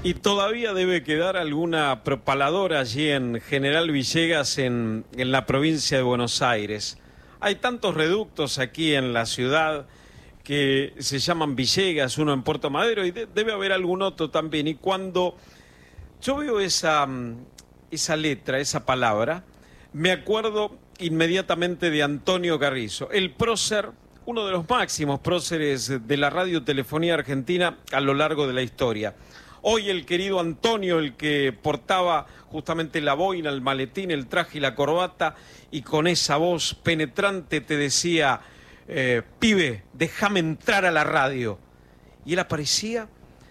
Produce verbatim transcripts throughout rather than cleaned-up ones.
Y todavía debe quedar alguna propaladora allí en General Villegas, en, en la provincia de Buenos Aires. Hay tantos reductos aquí en la ciudad que se llaman Villegas, uno en Puerto Madero, y de, debe haber algún otro también. Y cuando yo veo esa, esa letra, esa palabra, me acuerdo inmediatamente de Antonio Carrizo, el prócer, uno de los máximos próceres de la radiotelefonía argentina a lo largo de la historia. Hoy el querido Antonio, el que portaba justamente la boina, el maletín, el traje y la corbata, y con esa voz penetrante te decía, eh, pibe, déjame entrar a la radio. Y él aparecía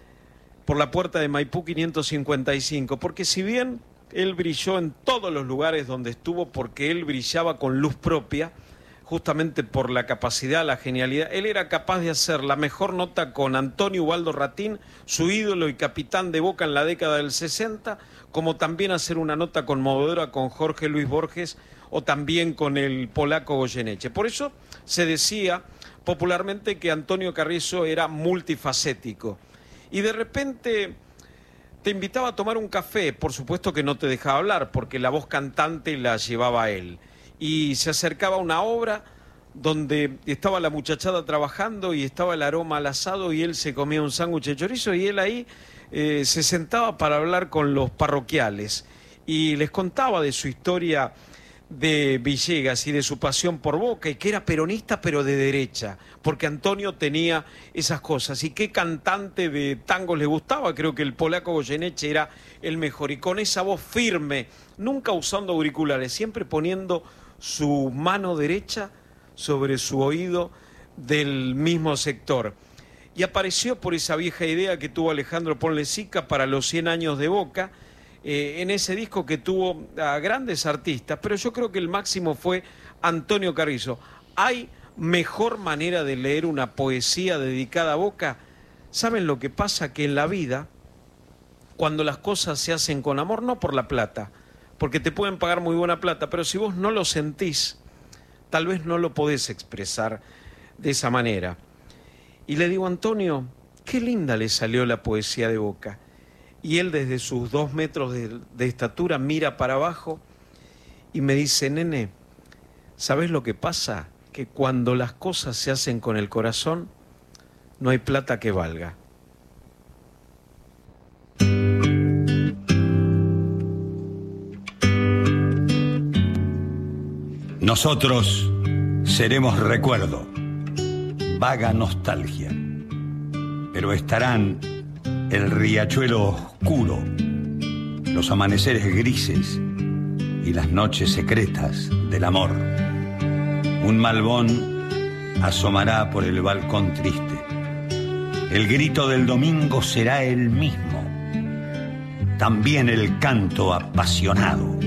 por la puerta de Maipú quinientos cincuenta y cinco, porque si bien él brilló en todos los lugares donde estuvo, porque él brillaba con luz propia, justamente por la capacidad, la genialidad, él era capaz de hacer la mejor nota con Antonio Ubaldo Ratín, su ídolo y capitán de Boca en la década del sesenta, como también hacer una nota conmovedora con Jorge Luis Borges o también con el polaco Goyeneche. Por eso se decía popularmente que Antonio Carrizo era multifacético. Y de repente te invitaba a tomar un café, por supuesto que no te dejaba hablar, porque la voz cantante la llevaba él. Y se acercaba a una obra donde estaba la muchachada trabajando y estaba el aroma al asado y él se comía un sándwich de chorizo y él ahí eh, se sentaba para hablar con los parroquiales y les contaba de su historia de Villegas y de su pasión por Boca, y que era peronista pero de derecha, porque Antonio tenía esas cosas. Y qué cantante de tangos le gustaba, creo que el polaco Goyeneche era el mejor, y con esa voz firme, nunca usando auriculares, siempre poniendo su mano derecha sobre su oído del mismo sector. Y apareció por esa vieja idea que tuvo Alejandro Ponlecica para los cien años de Boca, eh, en ese disco que tuvo a grandes artistas, pero yo creo que el máximo fue Antonio Carrizo. ¿Hay mejor manera de leer una poesía dedicada a Boca? ¿Saben lo que pasa? Que en la vida, cuando las cosas se hacen con amor, no por la plata, porque te pueden pagar muy buena plata, pero si vos no lo sentís, tal vez no lo podés expresar de esa manera. Y le digo, Antonio, qué linda le salió la poesía de Boca. Y él desde sus dos metros de, de estatura mira para abajo y me dice, nene, ¿sabés lo que pasa? Que cuando las cosas se hacen con el corazón, no hay plata que valga. Nosotros seremos recuerdo, vaga nostalgia, pero estarán el riachuelo oscuro, los amaneceres grises y las noches secretas del amor. Un malbón asomará por el balcón triste. El grito del domingo será el mismo, también el canto apasionado.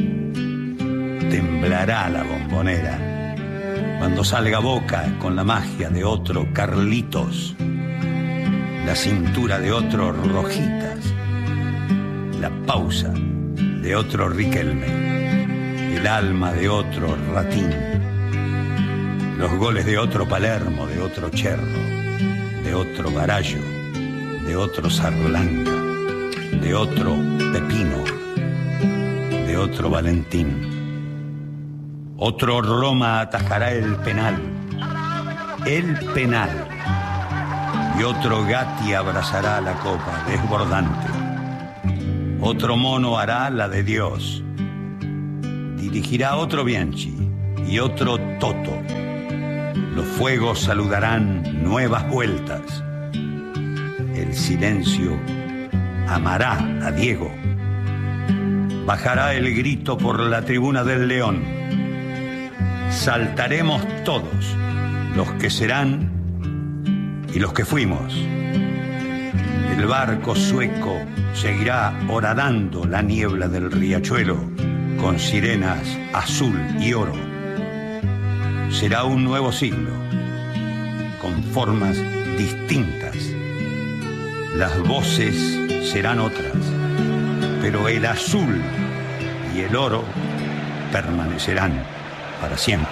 Temblará la bombonera cuando salga Boca con la magia de otro Carlitos, la cintura de otro Rojitas, la pausa de otro Riquelme, el alma de otro Ratín, los goles de otro Palermo, de otro Cherro, de otro Garallo, de otro Sarlanga, de otro Pepino, de otro Valentín. Otro Roma atajará el penal, el penal, y otro Gatti abrazará la copa desbordante. Otro Mono hará la de Dios, dirigirá otro Bianchi y otro Toto. Los fuegos saludarán nuevas vueltas. El silencio amará a Diego. Bajará el grito por la tribuna del León. Saltaremos todos, los que serán y los que fuimos. El barco sueco seguirá horadando la niebla del riachuelo con sirenas azul y oro. Será un nuevo siglo, con formas distintas. Las voces serán otras, pero el azul y el oro permanecerán para siempre.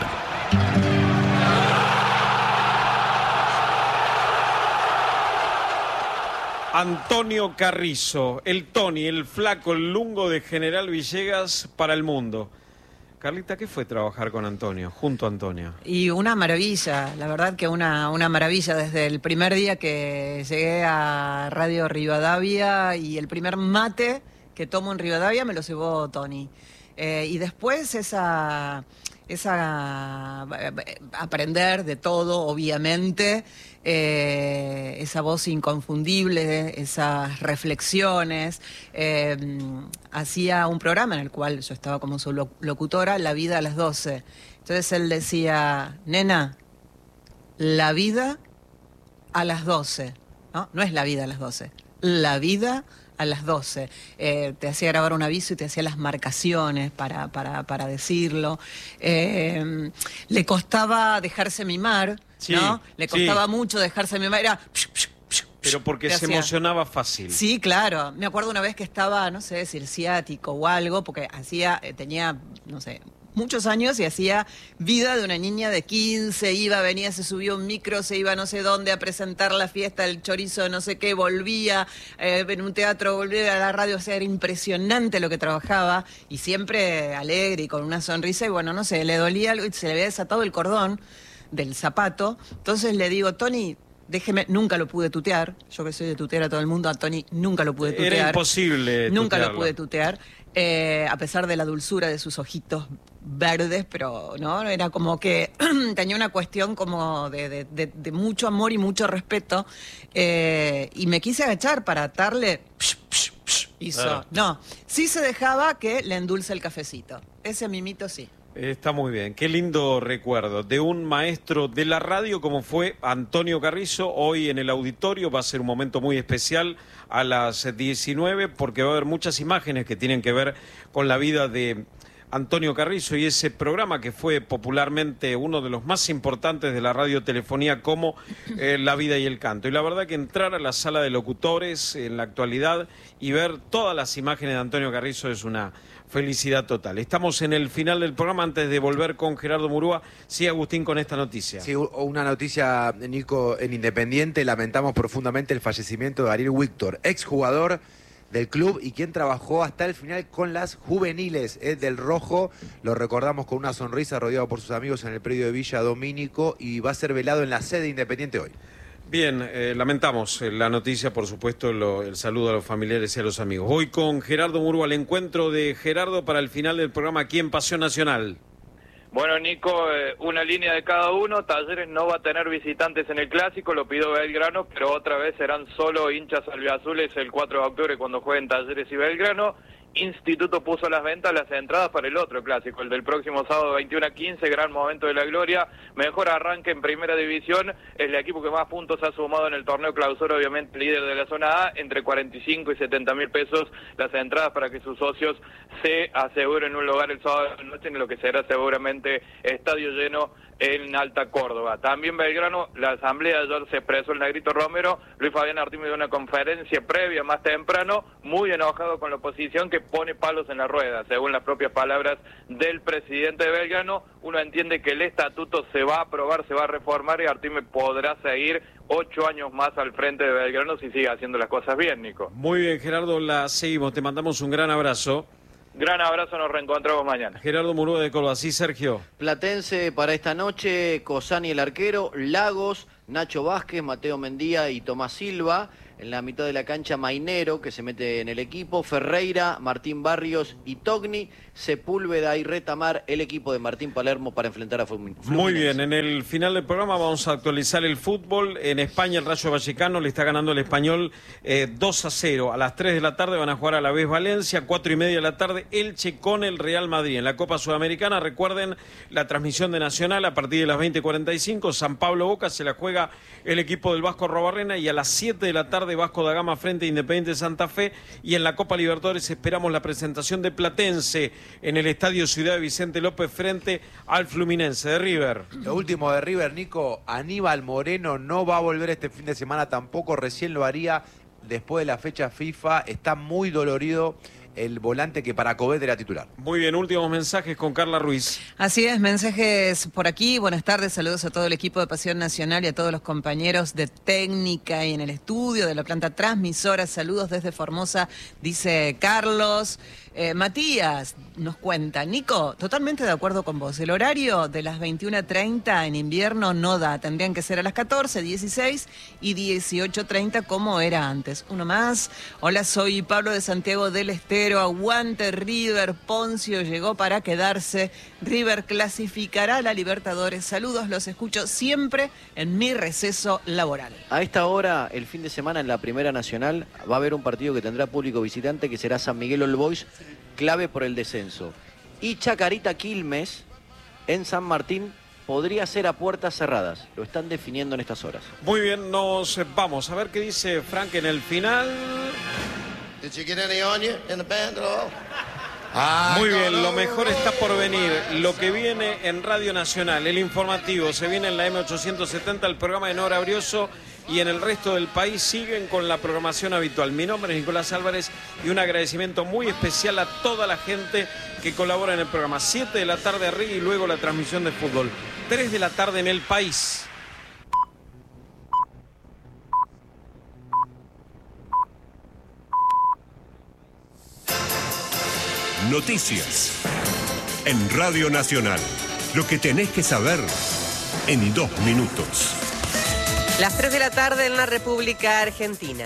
Antonio Carrizo, el Tony, el flaco, el lungo de General Villegas para el mundo. Carlita, ¿qué fue trabajar con Antonio, junto a Antonio? Y una maravilla, la verdad que una, una maravilla. Desde el primer día que llegué a Radio Rivadavia y el primer mate que tomo en Rivadavia me lo llevó Tony. Eh, y después esa... esa aprender de todo, obviamente, eh, esa voz inconfundible, esas reflexiones. Eh, hacía un programa en el cual yo estaba como su locutora, La vida a las doce. Entonces él decía, nena, la vida a las doce, ¿no? No es la vida a las doce, la vida a las doce. Eh, te hacía grabar un aviso y te hacía las marcaciones para, para, para decirlo. Eh, le costaba dejarse mimar, sí, ¿no? Le costaba sí. mucho dejarse mimar. Era... Pero porque se hacía. emocionaba fácil. Sí, claro. Me acuerdo una vez que estaba, no sé si el ciático o algo, porque hacía, eh, tenía, no sé, muchos años y hacía vida de una niña de quince, iba, venía, se subió un micro, se iba no sé dónde a presentar la fiesta, el chorizo, no sé qué, volvía eh, en un teatro, volvía a la radio, o sea, era impresionante lo que trabajaba y siempre alegre y con una sonrisa y bueno, no sé, le dolía algo y se le había desatado el cordón del zapato, entonces le digo, Tony, déjeme, nunca lo pude tutear, yo que soy de tutear a todo el mundo, a Tony nunca lo pude tutear. Era imposible Nunca tutearlo. lo pude tutear, eh, a pesar de la dulzura de sus ojitos verdes, pero no era como que tenía una cuestión como de, de, de, de mucho amor y mucho respeto, eh, y me quise agachar para atarle, psh, psh, psh, hizo, claro. No, sí se dejaba que le endulce el cafecito, ese mimito sí. Está muy bien, qué lindo recuerdo de un maestro de la radio como fue Antonio Carrizo. Hoy en el auditorio va a ser un momento muy especial a las diecinueve porque va a haber muchas imágenes que tienen que ver con la vida de Antonio Carrizo y ese programa que fue popularmente uno de los más importantes de la radiotelefonía como eh, La Vida y el Canto. Y la verdad que entrar a la sala de locutores en la actualidad y ver todas las imágenes de Antonio Carrizo es una felicidad total. Estamos en el final del programa. Antes de volver con Gerardo Murúa, sí, Agustín, con esta noticia. Sí, una noticia, Nico, en Independiente. Lamentamos profundamente el fallecimiento de Ariel Víctor, exjugador del club y quien trabajó hasta el final con las juveniles eh, del Rojo. Lo recordamos con una sonrisa, rodeado por sus amigos en el predio de Villa Domínico, y va a ser velado en la sede Independiente hoy. Bien, eh, lamentamos eh, la noticia, por supuesto, lo, el saludo a los familiares y a los amigos. Voy con Gerardo Murúa al encuentro de Gerardo para el final del programa aquí en Pasión Nacional. Bueno, Nico, eh, una línea de cada uno. Talleres no va a tener visitantes en el Clásico, lo pidió Belgrano, pero otra vez serán solo hinchas albiazules el cuatro de octubre cuando jueguen Talleres y Belgrano. Instituto puso a las ventas las entradas para el otro Clásico, el del próximo sábado veintiuno a quince, gran momento de la gloria, mejor arranque en Primera División, es el equipo que más puntos ha sumado en el torneo Clausura, obviamente líder de la zona A, entre cuarenta y cinco y setenta mil pesos las entradas para que sus socios se aseguren un lugar el sábado de la noche en lo que será seguramente estadio lleno en Alta Córdoba. También Belgrano, la asamblea ayer se expresó el Negrito Romero, Luis Fabián Artime dio una conferencia previa más temprano, muy enojado con la oposición que pone palos en la rueda, según las propias palabras del presidente de Belgrano. Uno entiende que el estatuto se va a aprobar, se va a reformar y Artime podrá seguir ocho años más al frente de Belgrano si sigue haciendo las cosas bien, Nico. Muy bien, Gerardo, la seguimos, te mandamos un gran abrazo. Gran abrazo, nos reencontramos mañana. Gerardo Murúa de Córdoba, sí, Sergio. Platense para esta noche, Cosani el arquero, Lagos, Nacho Vázquez, Mateo Mendía y Tomás Silva. En la mitad de la cancha, Mainero, que se mete en el equipo, Ferreira, Martín Barrios y Togni, Sepúlveda y Retamar, el equipo de Martín Palermo para enfrentar a Fluminense. Muy bien, en el final del programa vamos a actualizar el fútbol. En España el Rayo Vallecano le está ganando el Español eh, dos a cero. A las tres de la tarde van a jugar a la vez Valencia, cuatro y media de la tarde Elche con el Real Madrid. En la Copa Sudamericana, recuerden la transmisión de Nacional a partir de las veinte cuarenta y cinco. San Pablo Boca se la juega el equipo del Vasco Robarrena y a las siete de la tarde Vasco da Gama frente a Independiente Santa Fe. Y en la Copa Libertadores esperamos la presentación de Platense en el Estadio Ciudad de Vicente López frente al Fluminense de River. Lo último de River, Nico, Aníbal Moreno no va a volver este fin de semana tampoco, recién lo haría después de la fecha FIFA, está muy dolorido el volante que para Covet era titular. Muy bien, últimos mensajes con Carla Ruiz. Así es, mensajes por aquí. Buenas tardes, saludos a todo el equipo de Pasión Nacional y a todos los compañeros de técnica y en el estudio de la planta transmisora. Saludos desde Formosa, dice Carlos. Eh, Matías nos cuenta, Nico, totalmente de acuerdo con vos. El horario de las veintiuna treinta en invierno no da. Tendrían que ser a las catorce, dieciséis y dieciocho treinta como era antes. Uno más. Hola, soy Pablo de Santiago del Estero. Aguante River. Poncio llegó para quedarse. River clasificará a la Libertadores. Saludos, los escucho siempre en mi receso laboral. A esta hora, el fin de semana en la Primera Nacional, va a haber un partido que tendrá público visitante que será San Miguel All Boys, clave por el descenso. Y Chacarita Quilmes, en San Martín, podría ser a puertas cerradas. Lo están definiendo en estas horas. Muy bien, nos vamos a ver qué dice Frank en el final. Did you get any on you in the band at all? Muy bien, lo mejor está por venir. Lo que viene en Radio Nacional, el informativo, se viene en la M ochocientos setenta, el programa de Nora Brioso, y en el resto del país siguen con la programación habitual. Mi nombre es Nicolás Álvarez y un agradecimiento muy especial a toda la gente que colabora en el programa. siete de la tarde arriba y luego la transmisión de fútbol. tres de la tarde en el país. Noticias en Radio Nacional. Lo que tenés que saber en dos minutos. Las tres de la tarde en la República Argentina.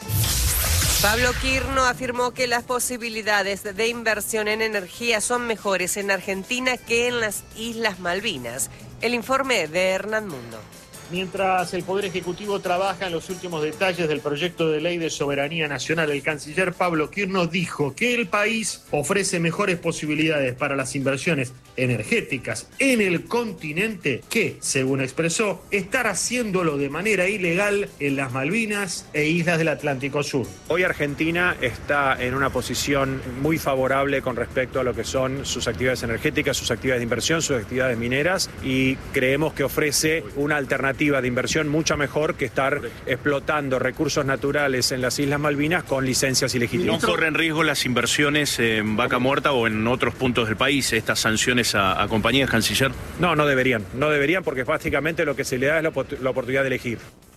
Pablo Quirno afirmó que las posibilidades de inversión en energía son mejores en Argentina que en las Islas Malvinas. El informe de Hernán Mundo. Mientras el Poder Ejecutivo trabaja en los últimos detalles del proyecto de ley de soberanía nacional, el canciller Pablo Quirno dijo que el país ofrece mejores posibilidades para las inversiones energéticas en el continente que, según expresó, estar haciéndolo de manera ilegal en las Malvinas e islas del Atlántico Sur. Hoy Argentina está en una posición muy favorable con respecto a lo que son sus actividades energéticas, sus actividades de inversión, sus actividades mineras, y creemos que ofrece una alternativa de inversión mucho mejor que estar explotando recursos naturales en las Islas Malvinas con licencias ilegítimas. ¿No corren riesgo las inversiones en Vaca Muerta o en otros puntos del país, estas sanciones a, a compañías, canciller? No, no deberían, no deberían porque básicamente lo que se le da es la, la oportunidad de elegir.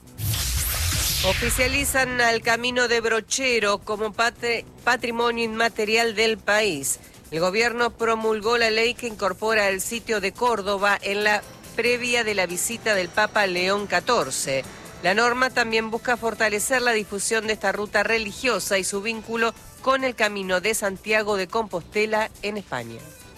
Oficializan al Camino de Brochero como patri- patrimonio inmaterial del país. El gobierno promulgó la ley que incorpora el sitio de Córdoba en la previa de la visita del Papa León catorce. La norma también busca fortalecer la difusión de esta ruta religiosa y su vínculo con el Camino de Santiago de Compostela en España.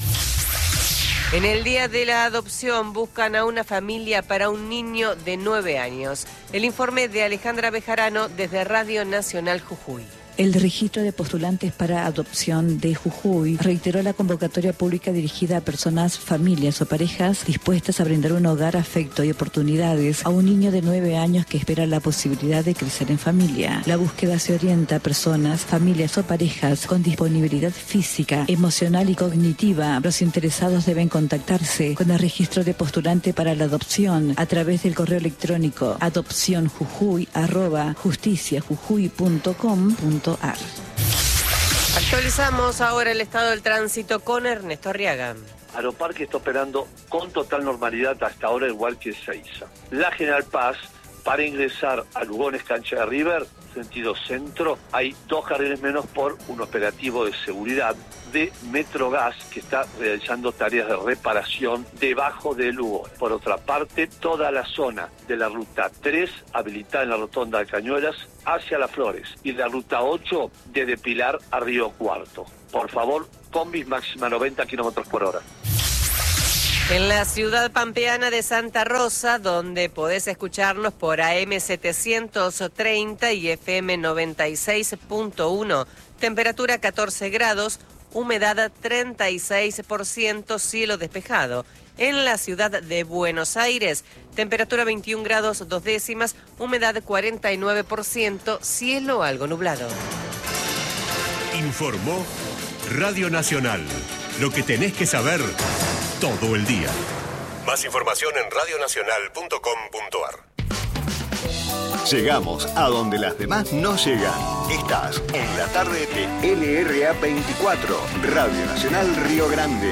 En el Día de la Adopción buscan a una familia para un niño de nueve años. El informe de Alejandra Bejarano desde Radio Nacional Jujuy. El registro de postulantes para adopción de Jujuy reiteró la convocatoria pública dirigida a personas, familias o parejas dispuestas a brindar un hogar, afecto y oportunidades a un niño de nueve años que espera la posibilidad de crecer en familia. La búsqueda se orienta a personas, familias o parejas con disponibilidad física, emocional y cognitiva. Los interesados deben contactarse con el registro de postulante para la adopción a través del correo electrónico adopcionjujuy arroba justiciajujuy punto com punto ar. Actualizamos ahora el estado del tránsito con Ernesto Arriaga. Aeroparque está operando con total normalidad hasta ahora, igual que Ezeiza. La General Paz, para ingresar a Lugones, cancha de River, sentido centro, hay dos carriles menos por un operativo de seguridad de Metrogas que está realizando tareas de reparación debajo de Lugones. Por otra parte, toda la zona de la ruta tres, habilitada en la rotonda de Cañuelas, hacia Las Flores, y la ruta ocho, desde Pilar a Río Cuarto. Por favor, combis máxima noventa kilómetros por hora. En la ciudad pampeana de Santa Rosa, donde podés escucharnos por A M setecientos treinta y F M noventa y seis punto uno, temperatura catorce grados, humedad treinta y seis por ciento, cielo despejado. En la ciudad de Buenos Aires, temperatura veintiún grados dos décimas, humedad cuarenta y nueve por ciento, cielo algo nublado. Informó Radio Nacional. Lo que tenés que saber todo el día. Más información en radionacional punto com punto ar. Llegamos a donde las demás no llegan. Estás en la tarde de L R A veinticuatro, Radio Nacional Río Grande.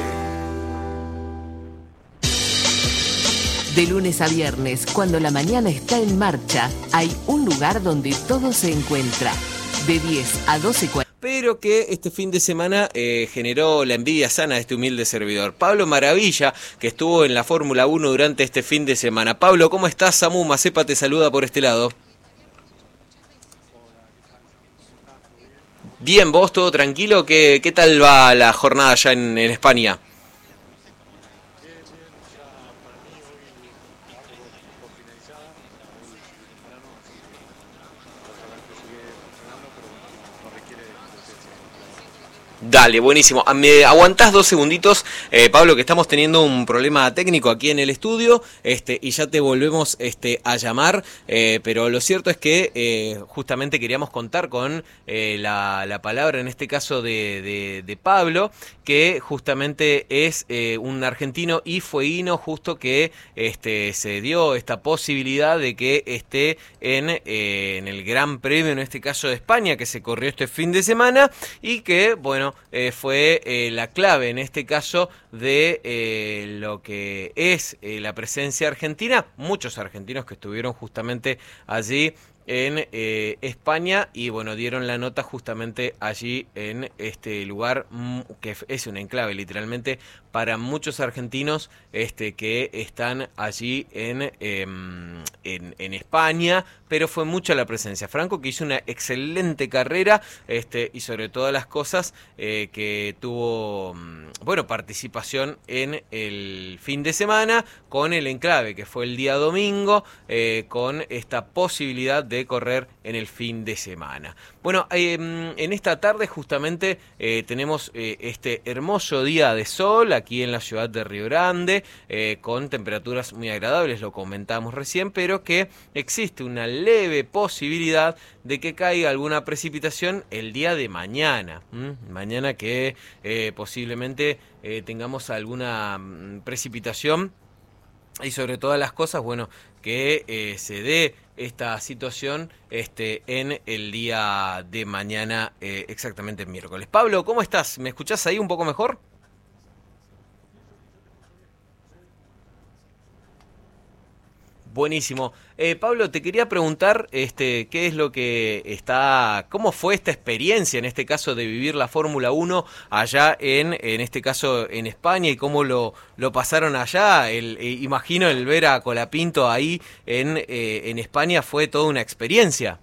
De lunes a viernes, cuando la mañana está en marcha, hay un lugar donde todo se encuentra. De diez a doce cuarenta. Pero que este fin de semana eh, generó la envidia sana de este humilde servidor. Pablo Maravilla, que estuvo en la Fórmula uno durante este fin de semana. Pablo, ¿cómo estás? Samu Macepa te saluda por este lado. Bien, ¿vos todo tranquilo? ¿Qué, qué tal va la jornada allá en, en España? Dale, buenísimo. ¿Me aguantás dos segunditos, eh, Pablo, que estamos teniendo un problema técnico aquí en el estudio, este, y ya te volvemos este, a llamar, eh, pero lo cierto es que eh, justamente queríamos contar con eh, la, la palabra, en este caso de, de, de Pablo, que justamente es eh, un argentino y fueguino justo que este, se dio esta posibilidad de que esté en, eh, en el Gran Premio, en este caso de España, que se corrió este fin de semana, y que, bueno, Eh, fue eh, la clave en este caso de eh, lo que es eh, la presencia argentina, muchos argentinos que estuvieron justamente allí en eh, España y bueno, dieron la nota justamente allí en este lugar que es un enclave literalmente para muchos argentinos este, que están allí en, eh, en, en España, pero fue mucha la presencia. Franco, que hizo una excelente carrera este, y sobre todas las cosas eh, que tuvo bueno, participación en el fin de semana con el enclave, que fue el día domingo, eh, con esta posibilidad de de correr en el fin de semana. Bueno, eh, en esta tarde justamente eh, tenemos eh, este hermoso día de sol aquí en la ciudad de Río Grande, eh, con temperaturas muy agradables, lo comentamos recién, pero que existe una leve posibilidad de que caiga alguna precipitación el día de mañana. ¿Mm? Mañana que eh, posiblemente eh, tengamos alguna mm, precipitación. Y sobre todas las cosas, bueno, que eh, se dé esta situación este, en el día de mañana, eh, exactamente el miércoles. Pablo, ¿cómo estás? ¿Me escuchás ahí un poco mejor? Buenísimo. Eh, Pablo, te quería preguntar este, qué es lo que está, cómo fue esta experiencia, en este caso, de vivir la Fórmula uno allá en, en este caso, en España, y cómo lo, lo pasaron allá. El, eh, imagino el ver a Colapinto ahí en, eh, en España fue toda una experiencia.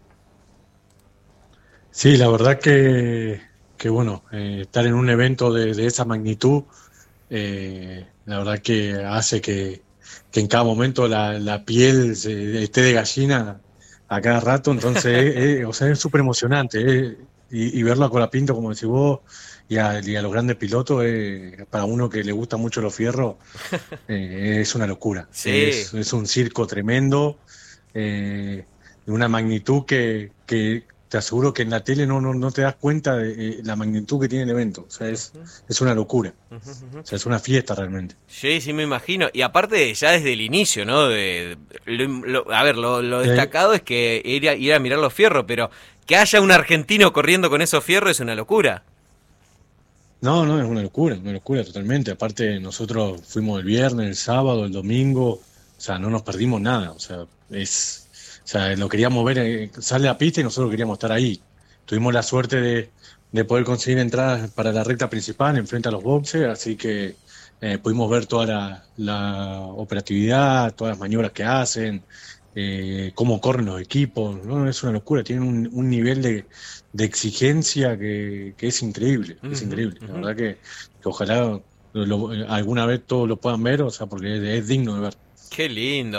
Sí, la verdad que, que bueno, eh, estar en un evento de, de esa magnitud, eh, la verdad que hace que que en cada momento la, la piel se, esté de gallina a cada rato, entonces es, o sea, es súper emocionante, eh, y, y verlo a Colapinto, como decís vos, y a, y a los grandes pilotos, eh, para uno que le gusta mucho los fierros, eh, es una locura. Sí. Es, es un circo tremendo, eh, de una magnitud que, que te aseguro que en la tele no, no, no te das cuenta de eh, la magnitud que tiene el evento. O sea, es, es una locura. O sea, es una fiesta realmente. Sí, sí, me imagino. Y aparte, ya desde el inicio, ¿no? De, lo, lo, a ver, lo, lo destacado es que ir a, ir a mirar los fierros, pero que haya un argentino corriendo con esos fierros es una locura. No, no, es una locura, una locura totalmente. Aparte, nosotros fuimos el viernes, el sábado, el domingo. O sea, no nos perdimos nada. O sea, es... O sea, lo queríamos ver, eh, sale a pista y nosotros queríamos estar ahí. Tuvimos la suerte de, de poder conseguir entradas para la recta principal enfrente a los boxes, así que eh, pudimos ver toda la, la operatividad, todas las maniobras que hacen, eh, cómo corren los equipos. No, es una locura, tienen un, un nivel de, de exigencia que, que es increíble, uh-huh, es increíble. Uh-huh. La verdad que, que ojalá lo, lo, alguna vez todos lo puedan ver, o sea, porque es, es digno de ver. Qué lindo.